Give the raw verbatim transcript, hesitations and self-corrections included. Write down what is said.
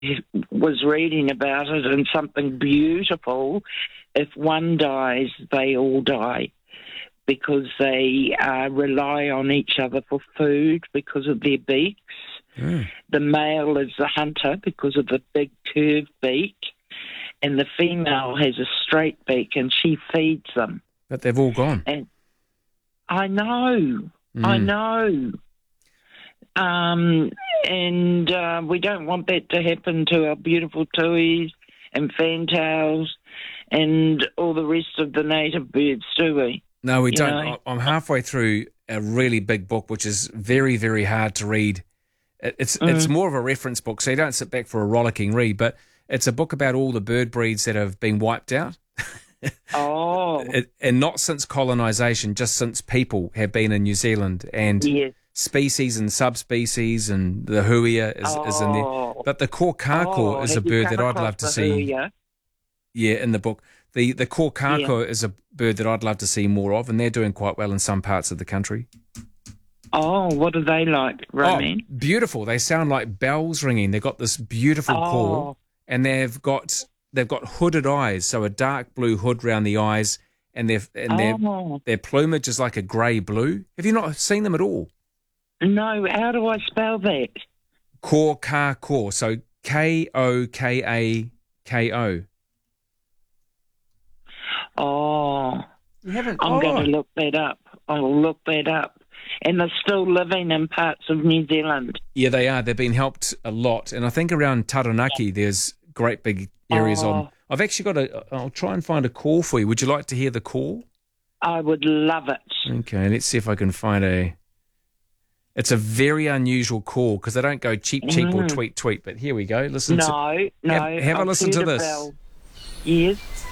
was reading about it, and something beautiful. If one dies, they all die, because they uh, rely on each other for food because of their beaks. Mm. The male is the hunter because of the big curved beak, and the female has a straight beak, and she feeds them. But they've all gone. And I know, mm. I know. Um, and uh, we don't want that to happen to our beautiful tuis and fantails and all the rest of the native birds, do we? No, we you don't. know? I'm halfway through a really big book, which is very, very hard to read. It's mm. it's more of a reference book, so you don't sit back for a rollicking read, but it's a book about all the bird breeds that have been wiped out. Oh. It, and not since colonisation, just since people have been in New Zealand, and yes. species and subspecies, and the huia is, oh. is in there. But the kōkako oh, is a bird that I'd love to see. Huia? Yeah, in the book. The the kōkako yeah. is a bird that I'd love to see more of, and they're doing quite well in some parts of the country. Oh, what are they like, Romaine? Oh, beautiful. They sound like bells ringing. They've got this beautiful oh. call, and they've got they've got hooded eyes, so a dark blue hood around the eyes, and their and their oh. their plumage is like a grey blue. Have you not seen them at all? No. How do I spell that? Kōkako. So K O K A K O. Oh, you haven't. I'm oh. going to look that up. I'll look that up. And they're still living in parts of New Zealand. Yeah, they are. They've been helped a lot, and I think around Taranaki there's great big areas oh. on. I've actually got a. I'll try and find a call for you. Would you like to hear the call? I would love it. Okay, let's see if I can find a. It's a very unusual call because they don't go cheep cheep mm. or tweet tweet. But here we go. Listen. No, to, no. Have, have a listen to this. Bell. Yes.